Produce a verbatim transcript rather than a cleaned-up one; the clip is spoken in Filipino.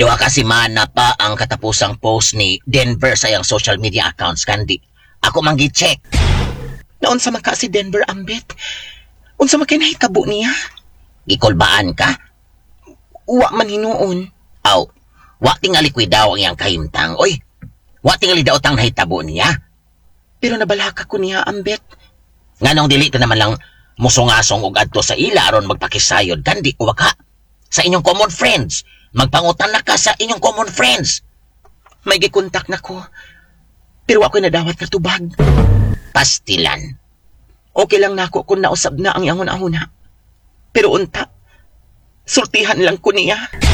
Duha ka semana pa ang katapusang post ni Denver sa iyang social media accounts, kandi. Ako man gi-check. Naunsa man ka si Denver, Ambet? Unsa man kay nahitabo niya? Gikolbaan ka? Wa man hinuon. Aw, wa tingali daw ang iyang kahimtang. Oy, wa tingali daw tang nahitabo niya. Pero nabalaka ko niya, Ambet. Nganong dili ka naman lang musungasong og adto sa ila aron magpakisayod, kandi uwa ka sa inyong common friends. Magpangutan na ka sa inyong common friends. May gikontak na ko. Pero ako'y nadawat ka tubag. Pastilan. Okay lang na ako kung nausab na ang iyang una-una. Pero unta, sultihan lang ko niya.